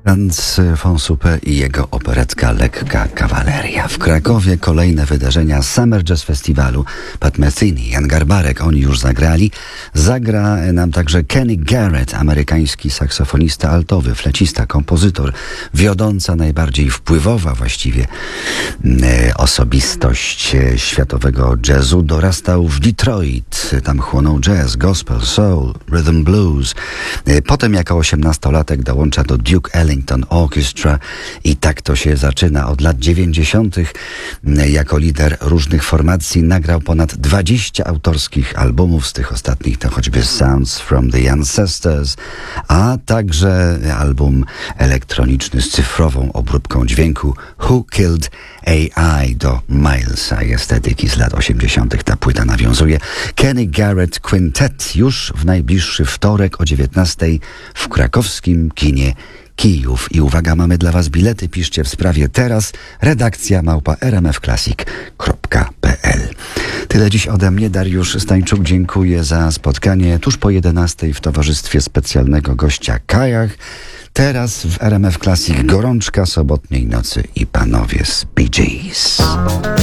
Franz von Suppe i jego operetka Lekka Kawaleria. W Krakowie kolejne wydarzenia Summer Jazz Festiwalu. Pat Metheny, Jan Garbarek, oni już zagrali. Zagra nam także Kenny Garrett, amerykański saksofonista altowy, flecista, kompozytor, wiodąca, najbardziej wpływowa właściwie osobistość światowego jazzu. Dorastał w Detroit, tam chłonął jazz, gospel, soul, rhythm blues. Potem jako 18-latek dołącza do Duke Ellington Orchestra i tak to się zaczyna. Od lat 90. jako lider różnych formacji nagrał ponad 20 autorskich albumów, z tych ostatnich to choćby Sounds from the Ancestors, a także album elektroniczny z cyfrową obróbką dźwięku Who Killed AI do Milesa i estetyki z lat 80. Ta płyta nawiązuje. Kenny Garrett Quintet już w najbliższy wtorek o 19 w krakowskim kinie Kijów. I uwaga, mamy dla Was bilety. Piszcie w sprawie teraz. Redakcja @rmfclassic.pl. Tyle dziś ode mnie. Dariusz Stańczuk, dziękuję za spotkanie tuż po 11 w towarzystwie specjalnego gościa Kajach. Teraz w RMF Classic gorączka sobotniej nocy i panowie z Bee Gees.